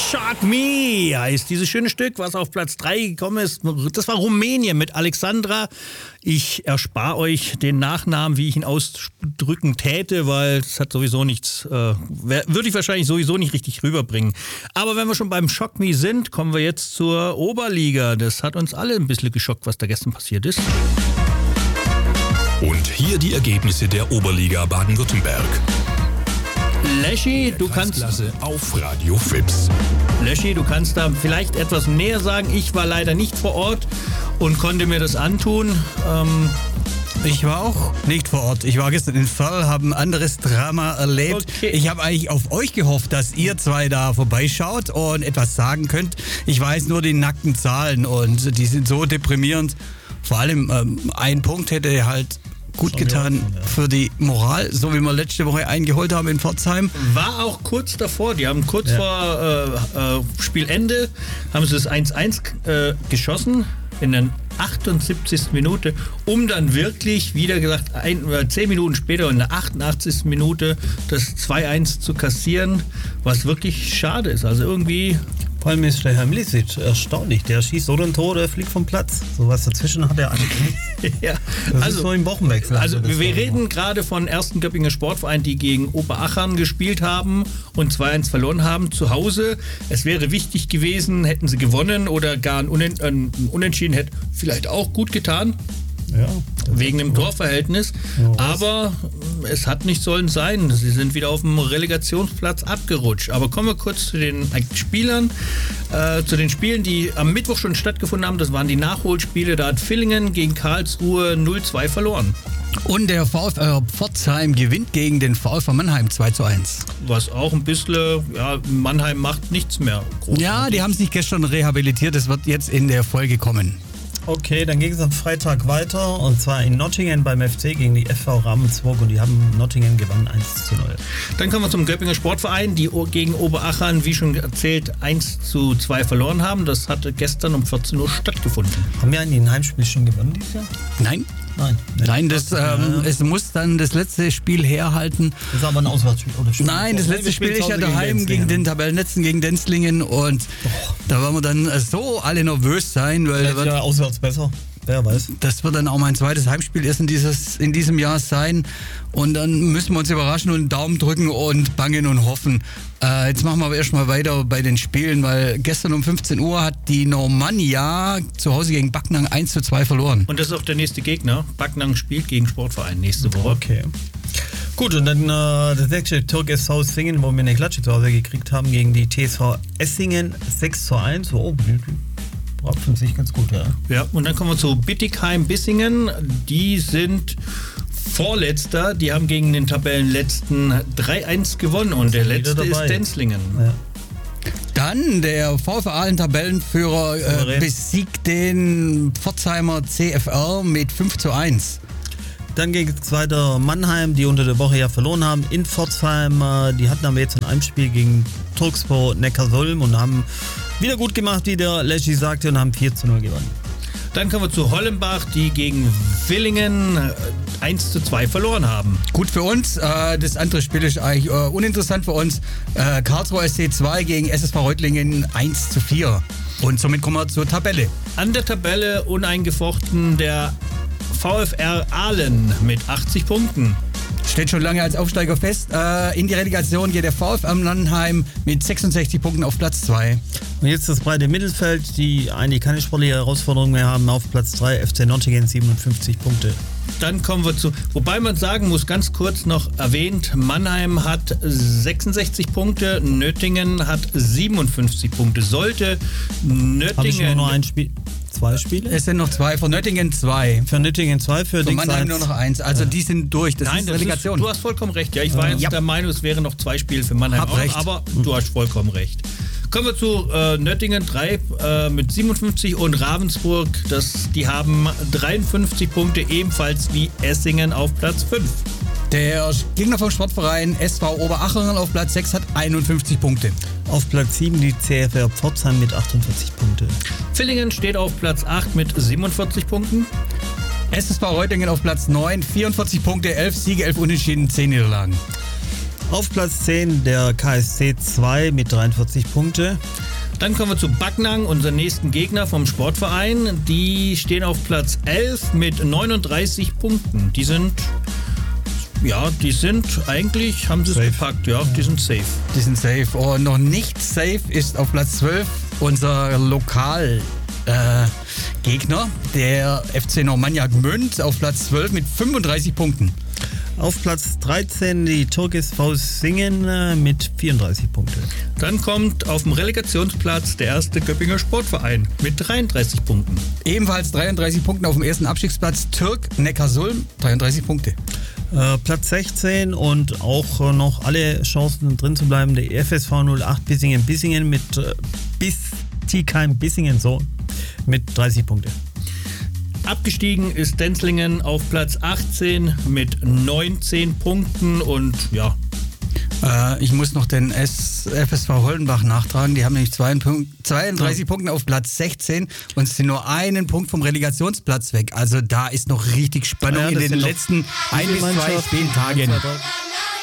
Shock Me heißt dieses schöne Stück, was auf Platz 3 gekommen ist. Das war Rumänien mit Alexandra. Ich erspare euch den Nachnamen, wie ich ihn ausdrücken täte, weil es hat sowieso nichts, würde ich wahrscheinlich sowieso nicht richtig rüberbringen. Aber wenn wir schon beim Shock Me sind, kommen wir jetzt zur Oberliga. Das hat uns alle ein bisschen geschockt, was da gestern passiert ist. Und hier die Ergebnisse der Oberliga Baden-Württemberg. Leschi, du kannst auf Radio Fips. Leschi, du kannst da vielleicht etwas näher sagen. Ich war leider nicht vor Ort und konnte mir das antun. Ich war auch nicht vor Ort. Ich war gestern in Ferl, habe ein anderes Drama erlebt. Okay. Ich habe eigentlich auf euch gehofft, dass ihr zwei da vorbeischaut und etwas sagen könnt. Ich weiß nur die nackten Zahlen und die sind so deprimierend. Vor allem ein Punkt hätte halt gut getan für die Moral, so wie wir letzte Woche eingeholt haben in Pforzheim. War auch kurz davor, die haben kurz vor Spielende, haben sie das 1-1 geschossen in der 78. Minute, um dann wirklich, wieder gesagt, 10 Minuten später in der 88. Minute das 2-1 zu kassieren, was wirklich schade ist. Also irgendwie... Vor allem ist der Herr Mlisic erstaunlich. Der schießt oder ein Tor, der fliegt vom Platz. Sowas dazwischen hat er eigentlich. Ja, das ist so im Wochenwechsel. Also wir reden gerade von 1. Göppinger Sportverein, die gegen Oberachern gespielt haben und 2-1 verloren haben zu Hause. Es wäre wichtig gewesen, hätten sie gewonnen oder gar ein Unentschieden hätte vielleicht auch gut getan. Ja, wegen dem Torverhältnis. Ja, aber es hat nicht sollen sein. Sie sind wieder auf dem Relegationsplatz abgerutscht. Aber kommen wir kurz zu den Spielern, zu den Spielen, die am Mittwoch schon stattgefunden haben. Das waren die Nachholspiele. Da hat Villingen gegen Karlsruhe 0-2 verloren. Und der VfR Pforzheim gewinnt gegen den VfR Mannheim 2-1. Was auch ein bisschen, ja, Mannheim macht nichts mehr. Großartig. Ja, die haben sich gestern rehabilitiert. Das wird jetzt in der Folge kommen. Okay, dann ging es am Freitag weiter und zwar in Nottingham beim FC gegen die FV Ravensburg und die haben Nottingham gewonnen 1-0. Dann kommen wir zum Göppinger Sportverein, die gegen Oberachern, wie schon erzählt, 1-2 verloren haben. Das hatte gestern um 14 Uhr stattgefunden. Haben wir ein Heimspiel schon gewonnen dieses Jahr? Nein. Nein, es muss dann das letzte Spiel herhalten. Das ist aber ein Auswärtsspiel, oder? Nein, das letzte Spiel ist ja daheim gegen den Tabellenletzten, gegen Denzlingen und da werden wir dann so alle nervös sein. Weil vielleicht ja auswärts besser, wer weiß. Das wird dann auch mein zweites Heimspiel erst in diesem Jahr sein und dann müssen wir uns überraschen und einen Daumen drücken und bangen und hoffen. Jetzt machen wir aber erstmal weiter bei den Spielen, weil gestern um 15 Uhr hat die Normannia zu Hause gegen Backnang 1-2 verloren. Und das ist auch der nächste Gegner. Backnang spielt gegen Sportverein nächste Woche. Okay. Gut, und dann der sächsische Türk SV Singen, wo wir eine Klatsche zu Hause gekriegt haben gegen die TSV Essingen 6-1. Oh, für sich ganz gut, ja. Ja, und dann kommen wir zu Bittigheim-Bissingen. Die sind Vorletzter, die haben gegen den Tabellenletzten 3-1 gewonnen und der letzte ist Denzlingen. Ja. Dann der VfR Aalen Tabellenführer besiegt den Pforzheimer CFR mit 5-1. Dann ging es weiter Mannheim, die unter der Woche ja verloren haben in Pforzheim. Die hatten aber jetzt ein Spiel gegen Turkspor Neckarsulm und haben wieder gut gemacht, wie der Leschi sagte, und haben 4-0 gewonnen. Dann kommen wir zu Hollenbach, die gegen Villingen 1-2 verloren haben. Gut für uns. Das andere Spiel ist eigentlich uninteressant für uns. Karlsruhe SC 2 gegen SSV Reutlingen 1-4. Und somit kommen wir zur Tabelle. An der Tabelle uneingefochten der VfR Aalen mit 80 Punkten. Steht schon lange als Aufsteiger fest. In die Relegation geht der VfR Mannheim mit 66 Punkten auf Platz 2. Und jetzt das breite Mittelfeld, die eigentlich keine sportliche Herausforderung mehr haben, auf Platz 3, FC Nottingham 57 Punkte. Dann kommen wir zu, wobei man sagen muss, ganz kurz noch erwähnt, Mannheim hat 66 Punkte, Nöttingen hat 57 Punkte. Sollte Nöttingen... Habe ich nur noch ein Spiel... 2 Spiele? Es sind noch 2, von Nöttingen 2. Für Nöttingen 2, für Mannheim nur noch 1. Also ja. Die sind durch, das ist Relegation. Du hast vollkommen recht. Ja, ich war jetzt der Meinung, es wären noch 2 Spiele für Mannheim auch, recht. Aber du hast vollkommen recht. Kommen wir zu Nöttingen 3 mit 57 und Ravensburg, die haben 53 Punkte, ebenfalls wie Essingen auf Platz 5. Der Gegner vom Sportverein SV Oberachern auf Platz 6 hat 51 Punkte. Auf Platz 7 die CFR Pforzheim mit 48 Punkte. Villingen steht auf Platz 8 mit 47 Punkten. SSV Reutlingen auf Platz 9, 44 Punkte, 11 Siege, 11 Unentschieden, 10 Niederlagen. Auf Platz 10 der KSC 2 mit 43 Punkte. Dann kommen wir zu Backnang, unseren nächsten Gegner vom Sportverein. Die stehen auf Platz 11 mit 39 Punkten. Die sind eigentlich, haben sie es gepackt, die sind safe. Die sind safe. Und noch nicht safe ist auf Platz 12 unser Lokalgegner, der FC Normannia Gmünd, auf Platz 12 mit 35 Punkten. Auf Platz 13 die Türkis V Singen mit 34 Punkten. Dann kommt auf dem Relegationsplatz der erste Göppinger Sportverein mit 33 Punkten. Ebenfalls 33 Punkte auf dem ersten Abstiegsplatz Türk Neckarsulm, 33 Punkte. Platz 16 und auch noch alle Chancen drin zu bleiben, der FSV 08 Bissingen mit Bietigheim Bissingen mit 30 Punkte. Abgestiegen ist Denzlingen auf Platz 18 mit 19 Punkten und ich muss noch den FSV Holdenbach nachtragen. Die haben nämlich 32 Punkte auf Platz 16 und sind nur einen Punkt vom Relegationsplatz weg. Also da ist noch richtig Spannung in den letzten 1 bis 2 Spieltagen.